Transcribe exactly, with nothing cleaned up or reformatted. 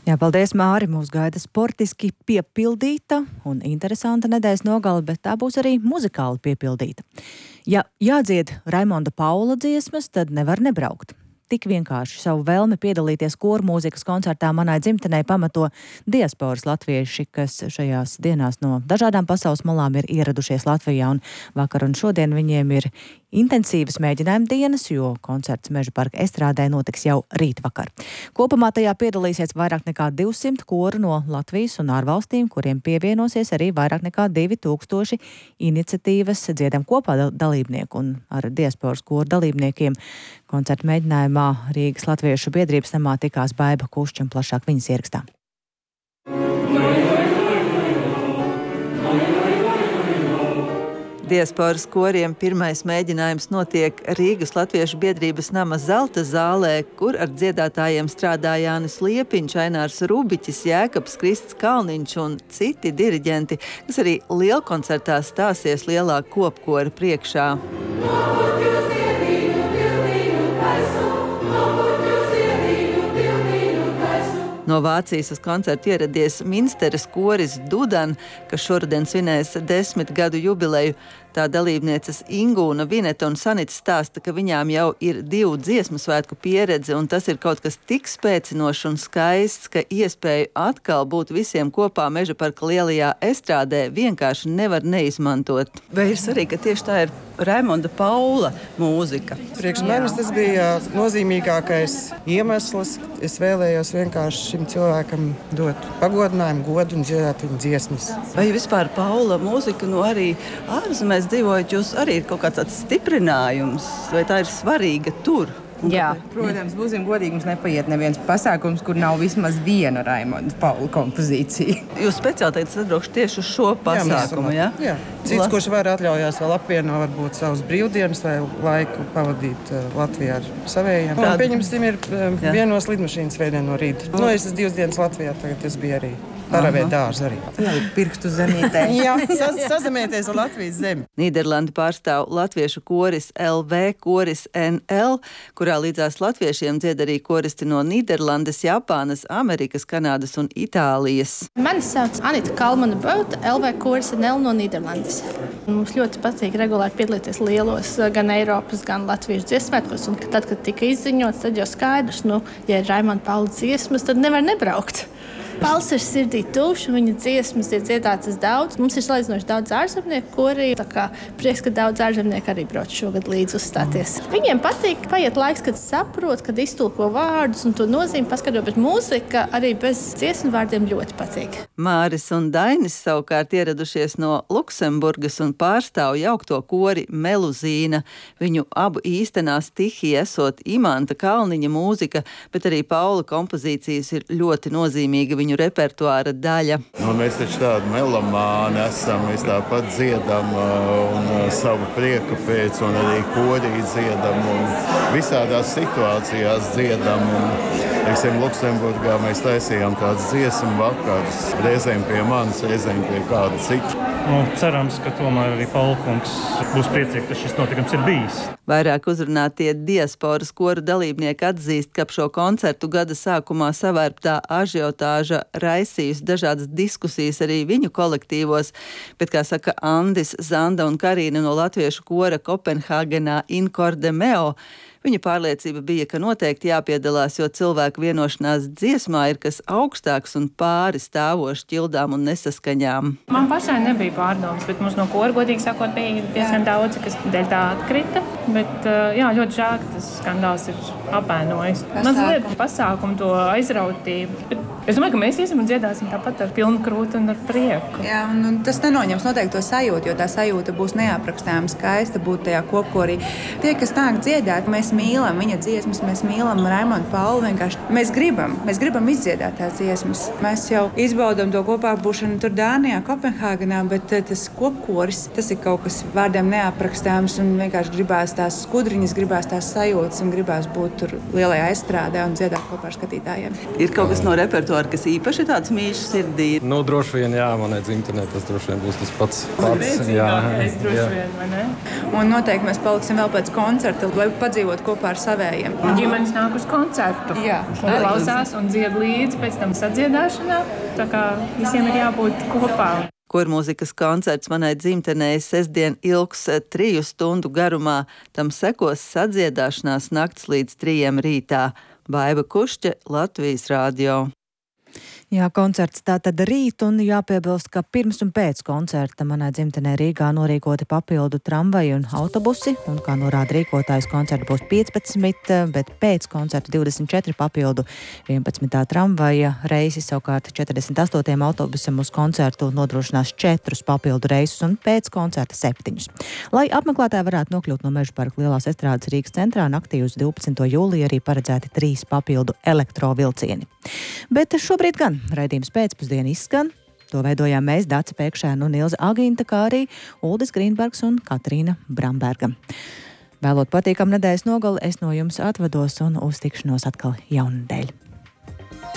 Jā, paldies, Māri. Mūs gaida sportiski piepildīta un interesanta nedēļas nogale, bet tā būs arī muzikāli piepildīta. Ja jādzied Raimonda Paula dziesmas, tad nevar nebraukt. Tik vienkārši savu vēlmi piedalīties koru mūzikas koncertā manai dzimtenei pamato diasporas latvieši, kas šajās dienās no dažādām pasaules malām ir ieradušies Latvijā, un vakar un šodien viņiem ir intensīvas mēģinājuma dienas, jo koncerts Meža parka estrādē notiks jau rītvakar. Kopumā tajā piedalīsies vairāk nekā divsimt koru no Latvijas un ārvalstīm, kuriem pievienosies arī vairāk nekā divi tūkstoši iniciatīvas Dziedam kopā dalībnieku, un ar diasporas koru dalībniekiem koncerta mēģinājumā Rīgas Latviešu biedrības namā tikās Baiba Kušķa, un plašāk viņas ierakstā. Diasporas koriem pirmais mēģinājums notiek Rīgas Latviešu biedrības nama Zelta zālē, kur ar dziedātājiem strādā Jānis Liepiņš, Ainārs Rubiķis, Jēkabs Krists Kalniņš un citi diriģenti, kas arī lielkoncertā stāsies lielā kopkora priekšā. No Vācijas uz koncertu ieradies Minsteres koris Dudan, kas šoruden svinēs desmit gadu jubileju. Tā dalībnieces Ingūna, Vineta un Sanita stāsta, ka viņām jau ir divu dziesmu svētku pieredze, un tas ir kaut kas tik spēcinošs un skaists, ka iespēju atkal būt visiem kopā Meža parka lielajā estrādē vienkārši nevar neizmantot. Vai ir svarīgi, ka tieši tā ir Raimonda Paula mūzika? Priekš manis tas bija nozīmīgākais iemesls. Es vēlējos vienkārši šim cilvēkam dot pagodinājumu, godu un dziedāt viņa dziesmas. Vai vispār Paula mūzika, nu arī ārzemēs dzīvojot, jūs arī ir kaut kāds tāds stiprinājums, vai tā ir svarīga tur? Jā, protams, būsim godīgi, mums nepaiet neviens pasākums, kur nav vismaz viena Raimonda Paula kompozīcija. Jūs speciāli atbraukšu tieši uz šo pasākumu, jā? Jā, cits, kurš var atļaujās vēl apvieno varbūt savus brīvdienas vai laiku pavadīt uh, Latvijā ar savējiem. Un, pieņemsim, ir um, vienos lidmašīnas veidien no rīta. Nu, es esmu divas dienas Latvijā, tagad es biju arī. Paravēt dārzu arī. Jā, pirkstu zemītē. Jā, saz, sazemēties ar Latvijas zemi. Nīderlandi pārstāv latviešu koris L V, koris N L, kurā līdzās latviešiem dzied arī koristi no Nīderlandes, Japānas, Amerikas, Kanādas un Itālijas. Mani sauc Anita Kalmana Bauta, L V koris N L no Nīderlandes. Mums ļoti patīk regulāri piedalīties lielos gan Eiropas, gan Latviešu dziesmētkos, un tad, kad tika izziņots, tad jau skaidrs, nu, ja ir Raimonda Paula dziesmas, tad nevar nebraukt. Pauls ir sirdī tuvs, viņa dziesmas ir dziedātas daudz. Mums ir salīdzinoši daudz ārzemnieku korī, tā kā prieks, ka daudz ārzemnieku arī brauc šogad līdz uzstāties. Mm. Viņiem patīk, paiet laiks, kad saprot, kad iztulko vārdus un to nozīmi paskatot, bet mūzika arī bez dziesmu vārdiem ļoti patīk. Māris un Dainis savukārt ieradušies no Luksemburgas un pārstāv jaukto kori Meluzīna. Viņu abu īstenā stihija esot Imanta Kalniņa mūzika, bet arī Paula kompozīcijas ir ļoti nozīmīga viņu repertuāra daļa. Nu, mēs taču tādi melomāni esam, mēs tāpat dziedam un savu prieku pēc, un arī korī dziedam, un visādās situācijās dziedam. Un, teiksim, Luksemburgā mēs taisījām tādas dziesmu vakarus, reizēm pie manis, reizēm pie kāda cita. Nu, cerams, ka tomēr arī Paula kungs būs priecīgi, ka šis notikums ir bijis. Vairāk uzrunātie diasporas koru dalībnieki atzīst, ka ap šo koncertu gada sākumā savērptā ažiotāža raisījusi dažādas diskusijas arī viņu kolektīvos, bet, kā saka Andis, Zanda un Karīna no latviešu kora Kopenhāgenā In Corde Meo, viņa pārliecība bija, ka noteikti jāpiedalās, jo cilvēku vienošanās dziesmā ir kas augstāks un pāri stāvošs ķildām un nesaskaņām. Man pašai nebija pārdomas, bet mums no kora, godīgi sakot, bija diezgan daudz, kas dēļ tā atkrita. Bet jā, ļoti žēl, ka tas skandāls ir apēnojis. Mazliet pasākumu to aizrautību. Bet es domāju, ka mēs iesim un dziedāsim tāpat ar pilnu krūti un ar prieku. Jā, un, un tas nenoņems noteikti to sajūtu, jo tā sajūta būs neaprakstājama skaista būt tajā kopkorī. Tie, kas nāk dziedāt, mēs mīlam viņa dziesmas, mēs mīlam Raimondu Paulu vienkārši. Mēs gribam, mēs gribam izdziedāt tās dziesmas. Mēs jau izbaudam to kopā būšanu tur Dānijā, Kopenhāgenā, bet tas kopkoris, tas ir kaut kas vārdiem neaprakstāms un vienkārši gribās tās skudriņas, gribās tās sajūtas un gribās būt tur lielajā estrādē un dziedāt kopā ar skatītājiem. Ir kaut kas no repertuāra, kas īpaši tāds mīļš sirdī? Nu, droši vien, jā, manai dzimtenē tas droši vien būs tas pats. pats jā, droši jā. vien, vai ne? Un noteikti mēs paliksim vēl pēc koncerta, lai padzīvot kopā ar savējiem. Ģimenes nāk uz koncertu. Jā. Un klausās un dzied līdzi pēc tam sadziedāšanā. Tā kā visiem ir jābūt kopā. Kormūzikas koncerts manai dzimtenei sestdien ilgs triju stundu garumā. Tam sekos sadziedāšanās nakts līdz trījiem rītā. Baiva Kušķe, Latvijas radio. Jā, koncerts tātad rīt, un jāpiebilst, ka pirms un pēc koncerta manā dzimtenē Rīgā norīkoti papildu tramvaji un autobusi, un kā norāda rīkotājs, koncerta būs piecpadsmit, bet pēc koncerta divdesmit četri papildu vienpadsmitā tramvaja reisi, savukārt četrdesmit astotajam autobusam uz koncertu nodrošinās četrus papildu reisus un pēc koncerta septiņus. Lai apmeklētāji varētu nokļūt no Meža parka lielās estrādes Rīgas centrā, naktī uz divpadsmito jūliju arī paredzēti trīs papildu elektrovilcieni. Bet šobrīd gan raidījums pēcpusdiena izskan. To veidojām mēs, Dace Pēkšēna un Ilze Aginta, kā arī Uldis Grīnbergs un Katrīna Bramberga. Vēlot patīkam nedēļas nogali, es no jums atvados un uz tikšanos atkal jaunadēļ.